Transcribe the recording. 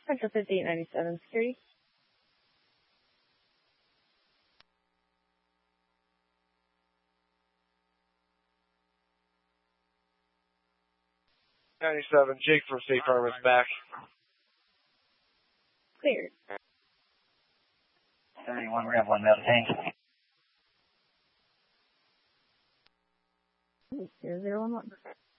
Central 5897 security. Jake from State Farm is back. Cleared. 31, we have one metal tank. 0011.